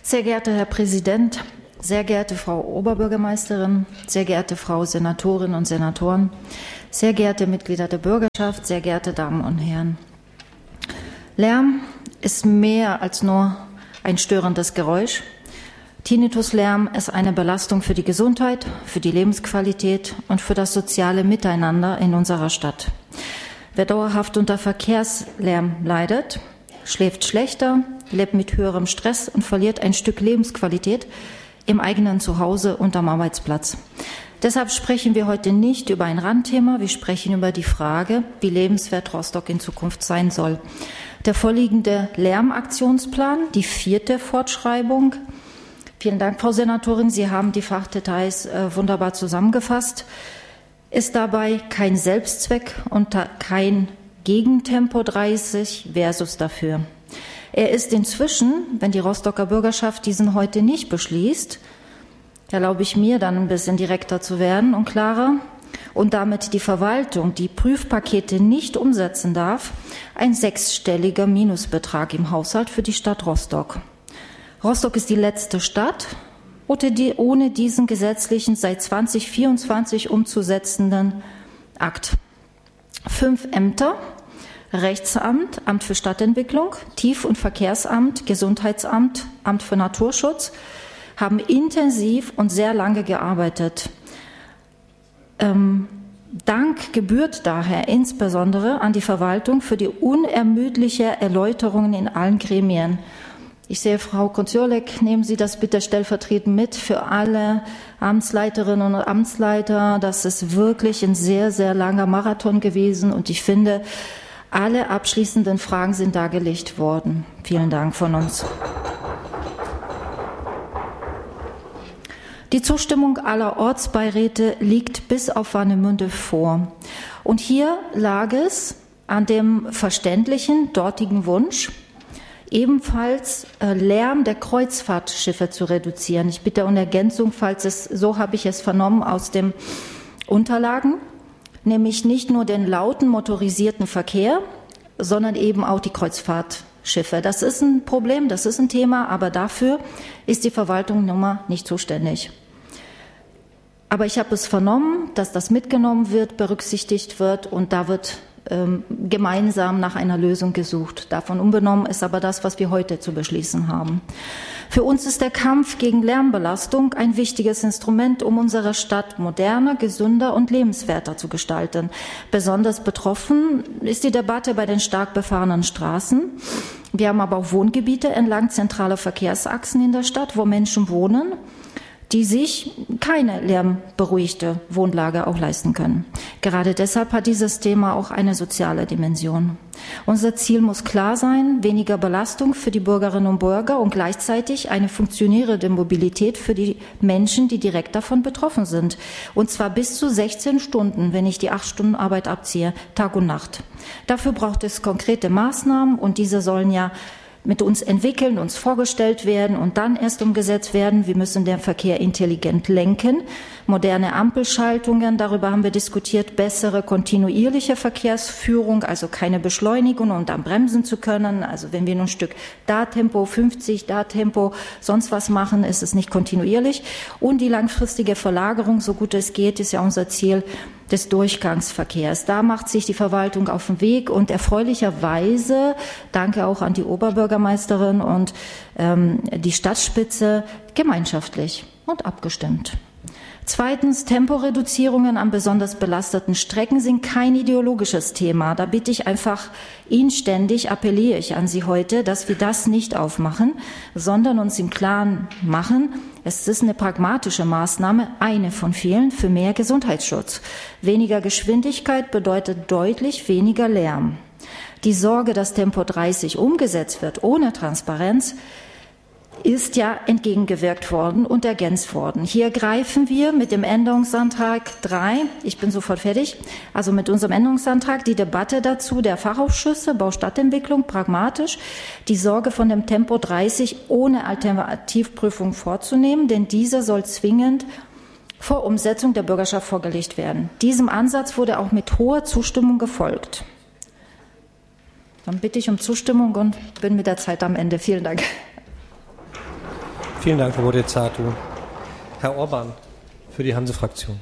Sehr geehrter Herr Präsident, sehr geehrte Frau Oberbürgermeisterin, sehr geehrte Frau Senatorinnen und Senatoren, sehr geehrte Mitglieder der Bürgerschaft, sehr geehrte Damen und Herren. Lärm ist mehr als nur ein störendes Geräusch. Tinnituslärm ist eine Belastung für die Gesundheit, für die Lebensqualität und für das soziale Miteinander in unserer Stadt. Wer dauerhaft unter Verkehrslärm leidet, schläft schlechter, lebt mit höherem Stress und verliert ein Stück Lebensqualität im eigenen Zuhause und am Arbeitsplatz. Deshalb sprechen wir heute nicht über ein Randthema, wir sprechen über die Frage, wie lebenswert Rostock in Zukunft sein soll. Der vorliegende Lärmaktionsplan, die 4. Fortschreibung. Vielen Dank, Frau Senatorin, Sie haben die Fachdetails wunderbar zusammengefasst. Ist dabei kein Selbstzweck und kein Gegentempo 30 versus dafür. Er ist inzwischen, wenn die Rostocker Bürgerschaft diesen heute nicht beschließt, erlaube ich mir dann ein bisschen direkter zu werden und klarer, und damit die Verwaltung die Prüfpakete nicht umsetzen darf, ein 6-stelliger Minusbetrag im Haushalt für die Stadt Rostock. Rostock ist die letzte Stadt ohne diesen gesetzlichen, seit 2024 umzusetzenden Akt. 5 Ämter, Rechtsamt, Amt für Stadtentwicklung, Tief- und Verkehrsamt, Gesundheitsamt, Amt für Naturschutz, haben intensiv und sehr lange gearbeitet. Dank gebührt daher insbesondere an die Verwaltung für die unermüdliche Erläuterungen in allen Gremien. Ich sehe, Frau Konziolek, nehmen Sie das bitte stellvertretend mit für alle Amtsleiterinnen und Amtsleiter. Das ist wirklich ein sehr, sehr langer Marathon gewesen und ich finde, alle abschließenden Fragen sind dargelegt worden. Vielen Dank von uns. Die Zustimmung aller Ortsbeiräte liegt bis auf Warnemünde vor. Und hier lag es an dem verständlichen dortigen Wunsch, ebenfalls Lärm der Kreuzfahrtschiffe zu reduzieren. Ich bitte um Ergänzung, so habe ich es vernommen aus den Unterlagen, nämlich nicht nur den lauten motorisierten Verkehr, sondern eben auch die Kreuzfahrtschiffe. Das ist ein Problem, das ist ein Thema, aber dafür ist die Verwaltung nun mal nicht zuständig. Aber ich habe es vernommen, dass das mitgenommen wird, berücksichtigt wird und da wird gemeinsam nach einer Lösung gesucht. Davon unbenommen ist aber das, was wir heute zu beschließen haben. Für uns ist der Kampf gegen Lärmbelastung ein wichtiges Instrument, um unsere Stadt moderner, gesünder und lebenswerter zu gestalten. Besonders betroffen ist die Debatte bei den stark befahrenen Straßen. Wir haben aber auch Wohngebiete entlang zentraler Verkehrsachsen in der Stadt, wo Menschen wohnen, die sich keine lärmberuhigte Wohnlage auch leisten können. Gerade deshalb hat dieses Thema auch eine soziale Dimension. Unser Ziel muss klar sein, weniger Belastung für die Bürgerinnen und Bürger und gleichzeitig eine funktionierende Mobilität für die Menschen, die direkt davon betroffen sind. Und zwar bis zu 16 Stunden, wenn ich die 8 Stunden Arbeit abziehe, Tag und Nacht. Dafür braucht es konkrete Maßnahmen und diese sollen ja mit uns entwickeln, uns vorgestellt werden und dann erst umgesetzt werden. Wir müssen den Verkehr intelligent lenken. Moderne Ampelschaltungen, darüber haben wir diskutiert, bessere kontinuierliche Verkehrsführung, also keine Beschleunigung, um dann bremsen zu können. Also wenn wir nur ein Stück da Tempo 50, da Tempo sonst was machen, ist es nicht kontinuierlich. Und die langfristige Verlagerung, so gut es geht, ist ja unser Ziel, des Durchgangsverkehrs. Da macht sich die Verwaltung auf den Weg und erfreulicherweise, danke auch an die Oberbürgermeisterin und die Stadtspitze, gemeinschaftlich und abgestimmt. Zweitens, Temporeduzierungen an besonders belasteten Strecken sind kein ideologisches Thema. Da bitte ich einfach inständig, appelliere ich an Sie heute, dass wir das nicht aufmachen, sondern uns im Klaren machen, es ist eine pragmatische Maßnahme, eine von vielen für mehr Gesundheitsschutz. Weniger Geschwindigkeit bedeutet deutlich weniger Lärm. Die Sorge, dass Tempo 30 umgesetzt wird ohne Transparenz, ist ja entgegengewirkt worden und ergänzt worden. Hier greifen wir mit dem Änderungsantrag 3, ich bin sofort fertig, also mit unserem Änderungsantrag die Debatte dazu der Fachausschüsse, Bau-Stadtentwicklung, pragmatisch, die Sorge von dem Tempo 30 ohne Alternativprüfung vorzunehmen, denn dieser soll zwingend vor Umsetzung der Bürgerschaft vorgelegt werden. Diesem Ansatz wurde auch mit hoher Zustimmung gefolgt. Dann bitte ich um Zustimmung und bin mit der Zeit am Ende. Vielen Dank. Vielen Dank, Frau Bodezatu. Herr Orban für die Hanse-Fraktion.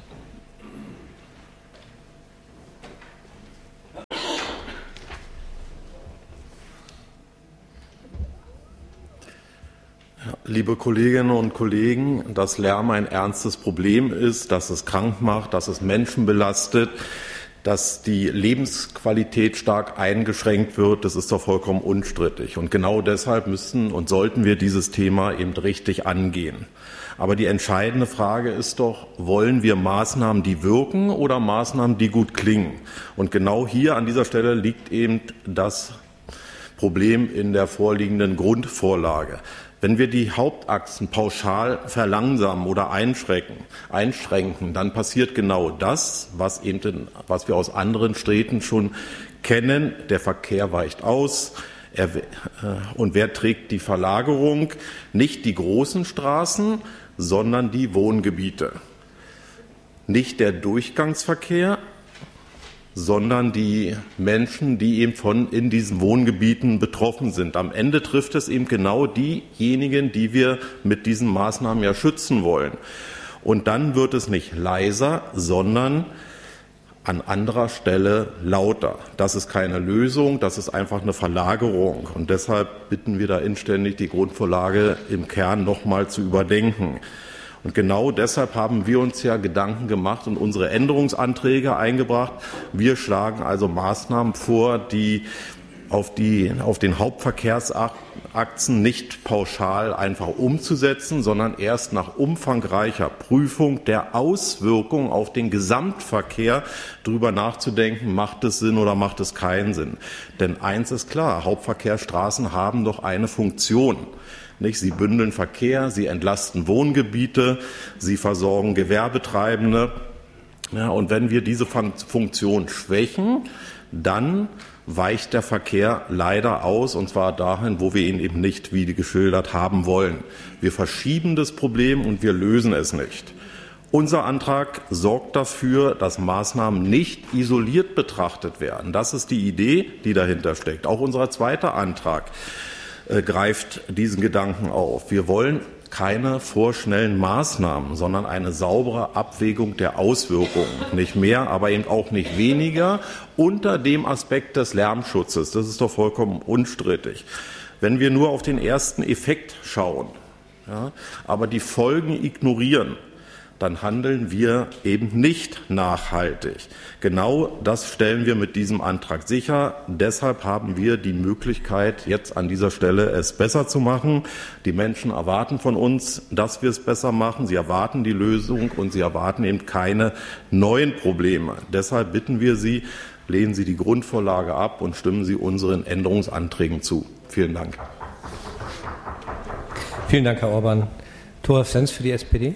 Liebe Kolleginnen und Kollegen, dass Lärm ein ernstes Problem ist, dass es krank macht, dass es Menschen belastet, dass die Lebensqualität stark eingeschränkt wird, das ist doch vollkommen unstrittig. Und genau deshalb müssen und sollten wir dieses Thema eben richtig angehen. Aber die entscheidende Frage ist doch, wollen wir Maßnahmen, die wirken oder Maßnahmen, die gut klingen? Und genau hier an dieser Stelle liegt eben das Problem in der vorliegenden Grundvorlage. Wenn wir die Hauptachsen pauschal verlangsamen oder einschränken, dann passiert genau das, was wir aus anderen Städten schon kennen. Der Verkehr weicht aus. Und wer trägt die Verlagerung? Nicht die großen Straßen, sondern die Wohngebiete. Nicht der Durchgangsverkehr, sondern die Menschen, die eben in diesen Wohngebieten betroffen sind. Am Ende trifft es eben genau diejenigen, die wir mit diesen Maßnahmen ja schützen wollen. Und dann wird es nicht leiser, sondern an anderer Stelle lauter. Das ist keine Lösung, das ist einfach eine Verlagerung. Und deshalb bitten wir da inständig, die Grundvorlage im Kern nochmal zu überdenken. Und genau deshalb haben wir uns ja Gedanken gemacht und unsere Änderungsanträge eingebracht. Wir schlagen also Maßnahmen vor, die auf den Hauptverkehrsachsen nicht pauschal einfach umzusetzen, sondern erst nach umfangreicher Prüfung der Auswirkungen auf den Gesamtverkehr darüber nachzudenken, macht es Sinn oder macht es keinen Sinn. Denn eins ist klar, Hauptverkehrsstraßen haben doch eine Funktion. Sie bündeln Verkehr, sie entlasten Wohngebiete, sie versorgen Gewerbetreibende. Ja, und wenn wir diese Funktion schwächen, dann weicht der Verkehr leider aus, und zwar dahin, wo wir ihn eben nicht, wie geschildert, haben wollen. Wir verschieben das Problem und wir lösen es nicht. Unser Antrag sorgt dafür, dass Maßnahmen nicht isoliert betrachtet werden. Das ist die Idee, die dahinter steckt. Auch unser zweiter Antrag greift diesen Gedanken auf. Wir wollen keine vorschnellen Maßnahmen, sondern eine saubere Abwägung der Auswirkungen. Nicht mehr, aber eben auch nicht weniger unter dem Aspekt des Lärmschutzes. Das ist doch vollkommen unstrittig. Wenn wir nur auf den ersten Effekt schauen, ja, aber die Folgen ignorieren, dann handeln wir eben nicht nachhaltig. Genau das stellen wir mit diesem Antrag sicher. Deshalb haben wir die Möglichkeit, jetzt an dieser Stelle es besser zu machen. Die Menschen erwarten von uns, dass wir es besser machen. Sie erwarten die Lösung und sie erwarten eben keine neuen Probleme. Deshalb bitten wir Sie, lehnen Sie die Grundvorlage ab und stimmen Sie unseren Änderungsanträgen zu. Vielen Dank. Vielen Dank, Herr Orban. Thoralf Sens für die SPD.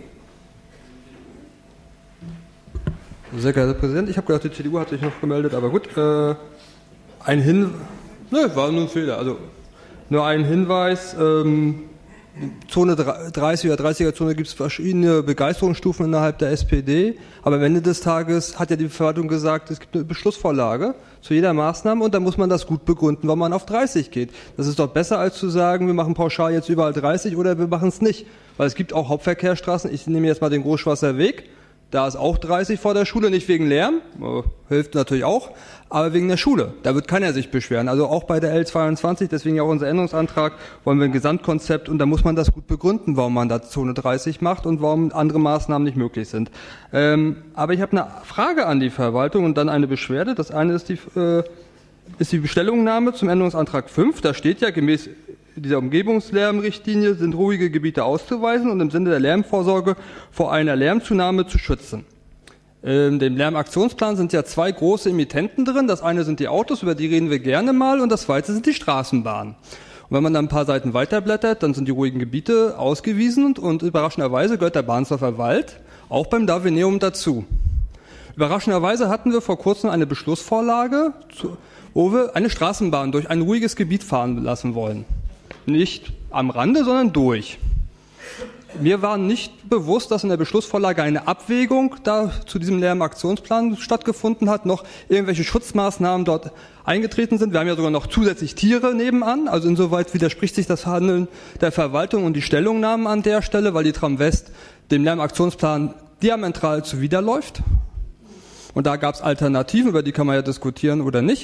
Sehr geehrter Herr Präsident, ich habe gedacht, die CDU hat sich noch gemeldet, aber gut. War nur ein Fehler. Also nur ein Hinweis. Zone 30 oder 30er-Zone gibt es verschiedene Begeisterungsstufen innerhalb der SPD. Aber am Ende des Tages hat ja die Verwaltung gesagt, es gibt eine Beschlussvorlage zu jeder Maßnahme und dann muss man das gut begründen, warum man auf 30 geht. Das ist doch besser, als zu sagen, wir machen pauschal jetzt überall 30 oder wir machen es nicht. Weil es gibt auch Hauptverkehrsstraßen. Ich nehme jetzt mal den Großschwasser Weg. Da ist auch 30 vor der Schule, nicht wegen Lärm, hilft natürlich auch, aber wegen der Schule. Da wird keiner sich beschweren. Also auch bei der L22, deswegen ja auch unser Änderungsantrag, wollen wir ein Gesamtkonzept und da muss man das gut begründen, warum man da Zone 30 macht und warum andere Maßnahmen nicht möglich sind. Aber ich habe eine Frage an die Verwaltung und dann eine Beschwerde. Das eine ist die Bestellungnahme zum Änderungsantrag 5. Da steht ja, gemäß dieser Umgebungslärmrichtlinie sind ruhige Gebiete auszuweisen und im Sinne der Lärmvorsorge vor einer Lärmzunahme zu schützen. In dem Lärmaktionsplan sind ja zwei große Emittenten drin. Das eine sind die Autos, über die reden wir gerne mal, und das zweite sind die Straßenbahnen. Und wenn man dann ein paar Seiten weiterblättert, dann sind die ruhigen Gebiete ausgewiesen und überraschenderweise gehört der Bahnsdorfer Wald auch beim Davineum dazu. Überraschenderweise hatten wir vor kurzem eine Beschlussvorlage, wo wir eine Straßenbahn durch ein ruhiges Gebiet fahren lassen wollen. Nicht am Rande, sondern durch. Mir war nicht bewusst, dass in der Beschlussvorlage eine Abwägung da zu diesem Lärmaktionsplan stattgefunden hat, noch irgendwelche Schutzmaßnahmen dort eingetreten sind. Wir haben ja sogar noch zusätzlich Tiere nebenan, also insoweit widerspricht sich das Handeln der Verwaltung und die Stellungnahmen an der Stelle, weil die Tram West dem Lärmaktionsplan diametral zuwiderläuft. Und da gab es Alternativen, über die kann man ja diskutieren oder nicht.